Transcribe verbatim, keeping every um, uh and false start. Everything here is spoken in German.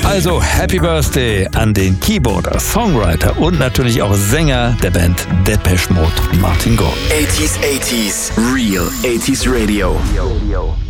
Also Happy Birthday an den Keyboarder, Songwriter und natürlich auch Sänger der Band Depeche Mode, Martin Gore. eighties, eighties, Real eighties Radio.